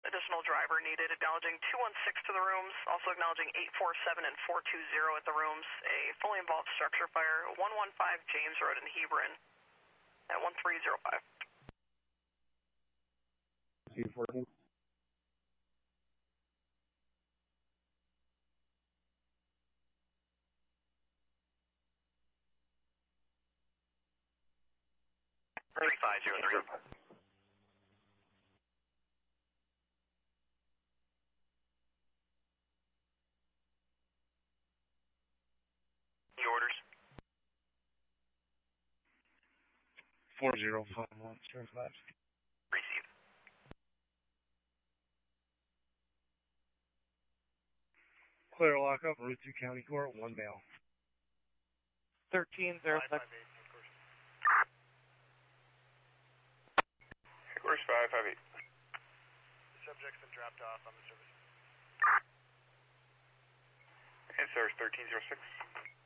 additional driver needed. Acknowledging 216 to the rooms. Also acknowledging 847 and 420 at the rooms. A fully involved structure fire. 115 James Road in Hebron at 1305. 214. The orders. 4051, turn left. Receive. Clear lockup, Route 2 County Court, 1 bail. 1305. Course 558. Subject's been dropped off on the service. And source 1306.